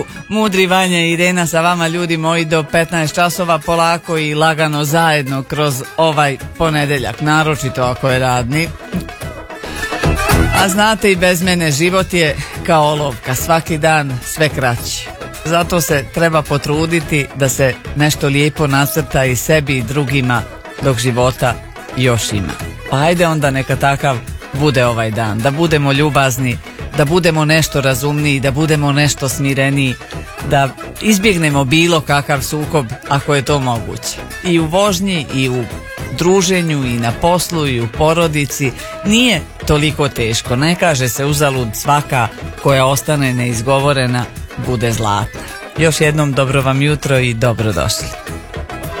Mudri Vanja i Irena sa vama, ljudi moji, do 15 časova polako i lagano zajedno kroz ovaj ponedeljak, naročito ako je radni. A znate, i bez mene život je kao olovka, svaki dan sve kraći. Zato se treba potruditi da se nešto lijepo nacrta i sebi i drugima dok života još ima. Pa ajde onda neka takav bude ovaj dan, da budemo ljubazni, da budemo nešto razumniji, da budemo nešto smireniji, da izbjegnemo bilo kakav sukob ako je to moguće. I u vožnji, i u druženju, i na poslu, i u porodici nije toliko teško. Ne kaže se uzalud svaka koja ostane neizgovorena bude zlatna. Još jednom dobro vam jutro i dobrodošli.